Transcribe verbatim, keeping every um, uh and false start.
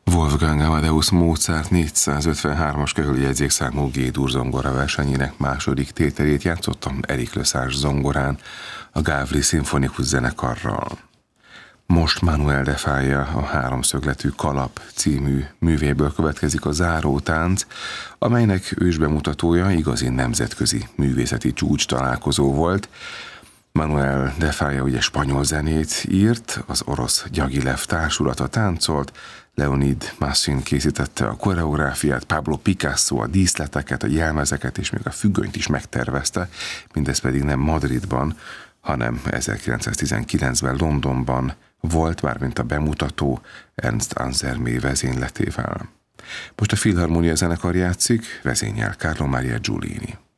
Wolfgang Amadeus Mozart négyszázötvenhármas körüli jegyzékszámú G-dur zongora versenyének második tételét játszottam Eric Lesage zongorán, a Gavri Szimfonikus zenekarral. Most Manuel de Falla a háromszögletű Kalap című művéből következik a zárótánc, amelynek ősbemutatója igazi nemzetközi művészeti csúcs találkozó volt. Manuel de Falla ugye spanyol zenét írt, az orosz Gyagilev társulata táncolt, Leonid Massin készítette a koreográfiát, Pablo Picasso a díszleteket, a jelmezeket és még a függönyt is megtervezte, mindez pedig nem Madridban, hanem ezerkilencszáztizenkilencben Londonban volt, mármint a bemutató Ernst Ansermet vezényletével. Most a Filharmonia zenekar játszik, vezényel Carlo Maria Giulini.